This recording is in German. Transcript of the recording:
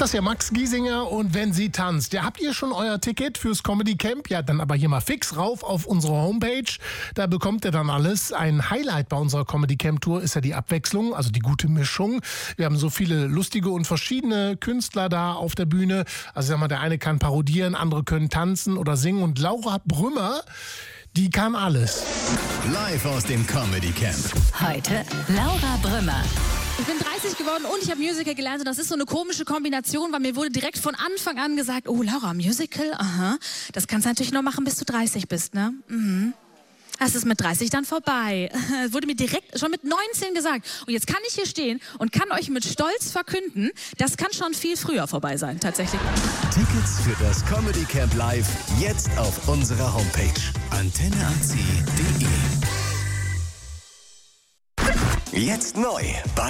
Das ist ja Max Giesinger und wenn sie tanzt. Ja, habt ihr schon euer Ticket fürs Comedy Camp? Ja, dann aber hier mal fix rauf auf unsere Homepage. Da bekommt ihr dann alles. Ein Highlight bei unserer Comedy Camp Tour ist ja die Abwechslung, also die gute Mischung. Wir haben so viele lustige und verschiedene Künstler da auf der Bühne. Also sag mal, der eine kann parodieren, andere können tanzen oder singen. Und Laura Brümmer, die kann alles. Live aus dem Comedy Camp. Heute Laura Brümmer. Ich bin 30 geworden und ich habe Musical gelernt und das ist so eine komische Kombination, weil mir wurde direkt von Anfang an gesagt, oh Laura, Musical, aha, das kannst du natürlich nur machen, bis du 30 bist, ne? Mhm. Das ist mit 30 dann vorbei. Das wurde mir direkt schon mit 19 gesagt. Und jetzt kann ich hier stehen und kann euch mit Stolz verkünden, das kann schon viel früher vorbei sein, tatsächlich. Tickets für das Comedy Camp Live jetzt auf unserer Homepage antenneac.de. Jetzt neu bei